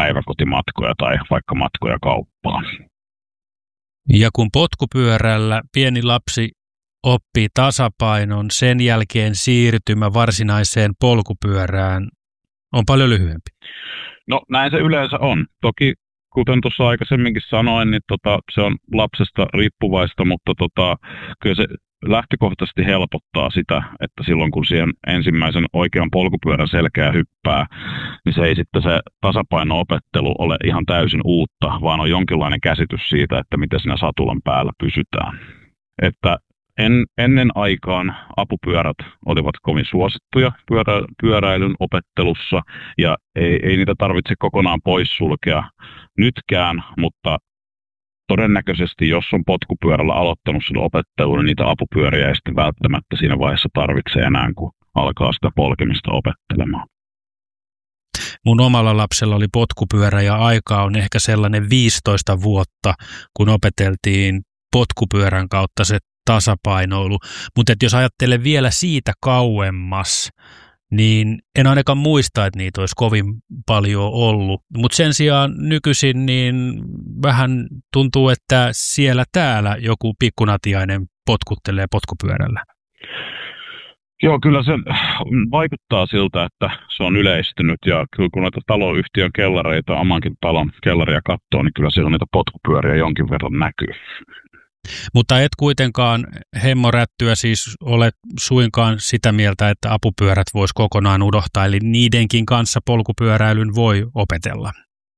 päiväkotimatkoja tai vaikka matkoja kauppaan. Ja kun potkupyörällä pieni lapsi oppii tasapainon, sen jälkeen siirtymä varsinaiseen polkupyörään on paljon lyhyempi. No näin se yleensä on. Toki kuten tuossa aikaisemminkin sanoin, niin se on lapsesta riippuvaista, mutta kyllä se lähtökohtaisesti helpottaa sitä, että silloin kun siihen ensimmäisen oikean polkupyörän selkeä hyppää, niin se ei sitten se tasapaino-opettelu ole ihan täysin uutta, vaan on jonkinlainen käsitys siitä, että miten siinä satulan päällä pysytään. Että ennen aikaan apupyörät olivat kovin suosittuja pyöräilyn opettelussa ja ei niitä tarvitse kokonaan poissulkea nytkään, mutta todennäköisesti, jos on potkupyörällä aloittanut sen opettelun, niin niitä apupyöriä ei sitten välttämättä siinä vaiheessa tarvitse enää, kun alkaa sitä polkemista opettelemaan. Mun omalla lapsella oli potkupyörä ja aikaa on ehkä sellainen 15 vuotta, kun opeteltiin potkupyörän kautta se tasapainoilu. Mutta jos ajattelen vielä siitä kauemmas, niin en ainakaan muista, että niitä olisi kovin paljon ollut. Mutta sen sijaan nykyisin niin vähän tuntuu, että siellä täällä joku pikkunatiainen potkuttelee potkupyörällä. Joo, kyllä se vaikuttaa siltä, että se on yleistynyt ja kyllä kun noita taloyhtiön kellareita, omankin talon kellaria katsoo, niin kyllä siellä niitä potkupyöriä jonkin verran näkyy. Mutta et kuitenkaan hemmorättyä siis ole suinkaan sitä mieltä, että apupyörät voisi kokonaan unohtaa, eli niidenkin kanssa polkupyöräilyn voi opetella.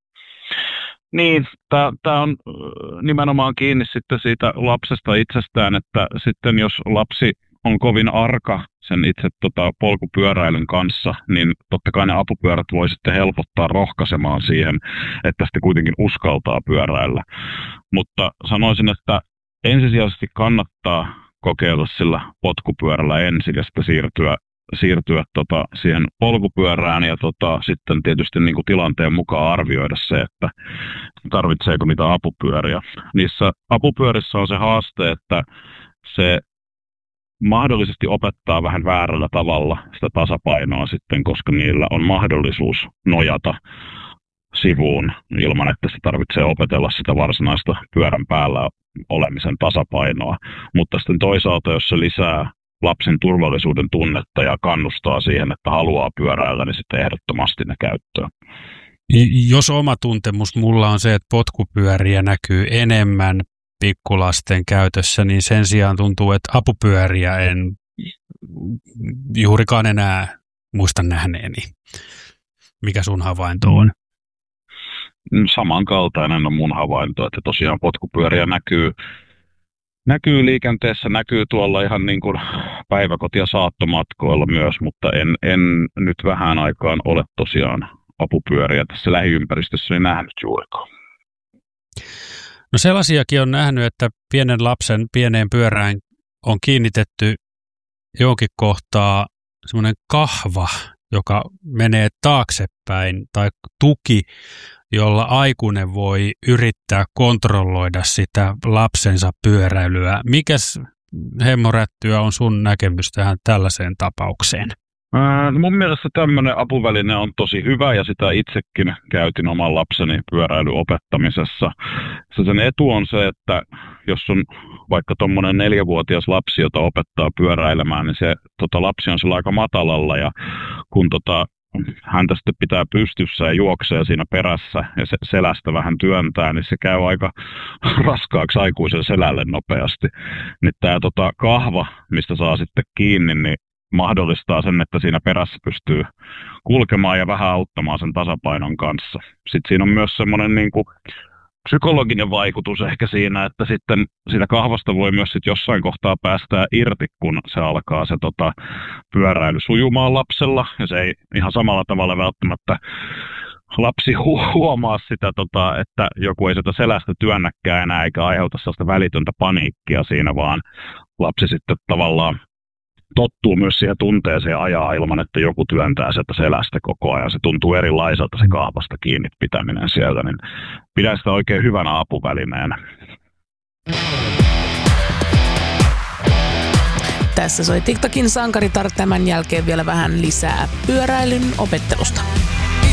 Niin, tämä on nimenomaan kiinni sitten siitä lapsesta itsestään, että sitten jos lapsi on kovin arka sen itse polkupyöräilyn kanssa, niin totta kai ne apupyörät voi sitten helpottaa rohkaisemaan siihen, että sitten kuitenkin uskaltaa pyöräillä. Mutta sanoisin, että ensisijaisesti kannattaa kokeilla sillä potkupyörällä ensin ja sitten siirtyä siihen polkupyörään ja sitten tietysti niin kuin tilanteen mukaan arvioida se, että tarvitseeko niitä apupyöriä. Niissä apupyörissä on se haaste, että se mahdollisesti opettaa vähän väärällä tavalla sitä tasapainoa sitten, koska niillä on mahdollisuus nojata sivuun ilman, että se tarvitsee opetella sitä varsinaista pyörän päällä olemisen tasapainoa. Mutta sitten toisaalta, jos se lisää lapsen turvallisuuden tunnetta ja kannustaa siihen, että haluaa pyöräillä, niin sitten ehdottomasti ne käyttöön. Jos oma tuntemus mulla on se, että potkupyöriä näkyy enemmän pikkulasten käytössä, niin sen sijaan tuntuu, että apupyöriä en juurikaan enää muista nähneeni. Mikä sun havainto on? Samankaltainen on mun havainto, että tosiaan potkupyöriä näkyy liikenteessä, näkyy tuolla ihan niin kuin päiväkoti- ja saattomatkoilla myös, mutta en nyt vähän aikaan ole tosiaan apupyöriä tässä lähiympäristössä nähnyt juurikaan. No sellaisiakin on nähnyt, että pienen lapsen pieneen pyörään on kiinnitetty johonkin kohtaa semmoinen kahva, joka menee taaksepäin, tai tuki, jolla aikuinen voi yrittää kontrolloida sitä lapsensa pyöräilyä. Mikäs hemmorättyä on sun näkemys tähän tällaiseen tapaukseen? Mun mielestä tämmöinen apuväline on tosi hyvä ja sitä itsekin käytin oman lapseni pyöräilyopettamisessa. Sen etu on se, että jos on vaikka tuommoinen 4-vuotias lapsi, jota opettaa pyöräilemään, niin se lapsi on sillä aika matalalla ja kun häntä sitten pitää pystyssä ja juoksee siinä perässä ja selästä vähän työntää, niin se käy aika raskaaksi aikuisen selälle nopeasti. Nyt tämä kahva, mistä saa sitten kiinni, niin mahdollistaa sen, että siinä perässä pystyy kulkemaan ja vähän auttamaan sen tasapainon kanssa. Sitten siinä on myös semmoinen niin kuin psykologinen vaikutus ehkä siinä, että sitten siitä kahvasta voi myös sit jossain kohtaa päästää irti, kun se alkaa se pyöräily sujumaan lapsella. Ja se ei ihan samalla tavalla välttämättä lapsi huomaa sitä, että joku ei sitä selästä työnnäkään enää eikä aiheuta sellaista välitöntä paniikkia siinä, vaan lapsi sitten tavallaan tottuu myös siihen tunteeseen ajaa ilman, että joku työntää sieltä selästä koko ajan. Se tuntuu erilaiselta se kahvasta kiinni pitäminen sieltä, niin pidän sitä oikein hyvänä apuvälineenä. Tässä soi TikTokin Sankaritar, tämän jälkeen vielä vähän lisää pyöräilyn opettelusta.